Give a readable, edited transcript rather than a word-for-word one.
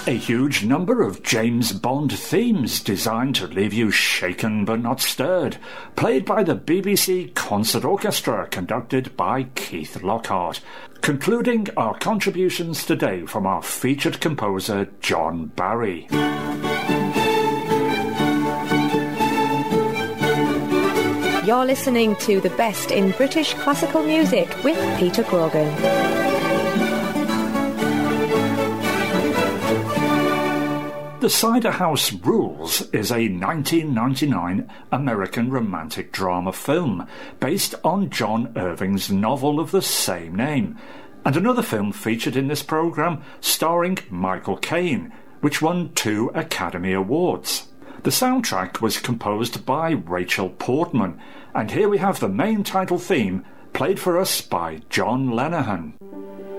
A huge number of James Bond themes designed to leave you shaken but not stirred, played by the BBC Concert Orchestra, conducted by Keith Lockhart. Concluding our contributions today from our featured composer, John Barry. You're listening to the best in British classical music with Peter Grogan. The Cider House Rules is a 1999 American romantic drama film based on John Irving's novel of the same name, and another film featured in this programme starring Michael Caine, which won 2 Academy Awards. The soundtrack was composed by Rachel Portman, and here we have the main title theme played for us by John Lenihan.